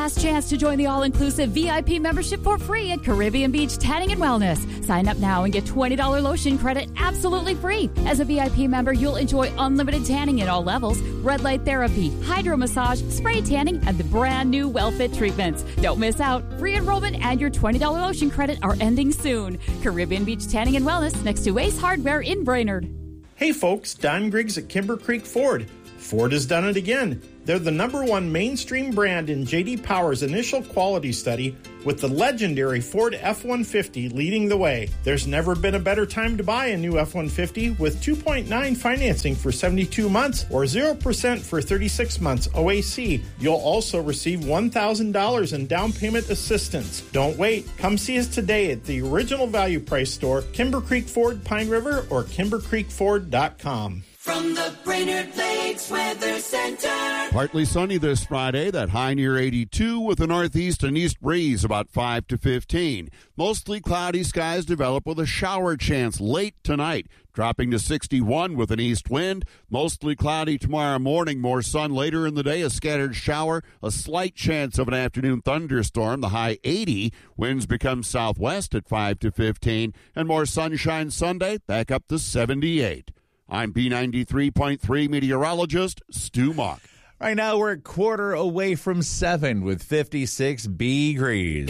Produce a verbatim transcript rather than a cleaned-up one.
last chance to join the all-inclusive V I P membership for free at Caribbean Beach Tanning and Wellness. Sign up now and get twenty dollars lotion credit absolutely free. As a V I P member, you'll enjoy unlimited tanning at all levels, red light therapy, hydro massage, spray tanning, and the brand new WellFit treatments. Don't miss out. Free enrollment and your twenty dollars lotion credit are ending soon. Caribbean Beach Tanning and Wellness next to Ace Hardware in Brainerd. Hey folks, Don Griggs at Kimber Creek Ford. Ford has done it again. They're the number one mainstream brand in J D Power's initial quality study, with the legendary Ford F one fifty leading the way. There's never been a better time to buy a new F one fifty with two point nine financing for seventy-two months or zero percent for thirty-six months O A C. You'll also receive one thousand dollars in down payment assistance. Don't wait. Come see us today at the Original Value Price store, Kimber Creek Ford, Pine River, or kimber creek ford dot com. From the Brainerd Lakes Weather Center. Partly sunny this Friday, that high near eighty-two with a northeast and east breeze about five to fifteen. Mostly cloudy skies develop with a shower chance late tonight, dropping to sixty-one with an east wind. Mostly cloudy tomorrow morning, more sun later in the day, a scattered shower, a slight chance of an afternoon thunderstorm, the high eighty. Winds become southwest at five to fifteen, and more sunshine Sunday, back up to seventy-eight. I'm B ninety-three point three meteorologist Stu Mock. Right now we're a quarter away from seven with fifty-six degrees.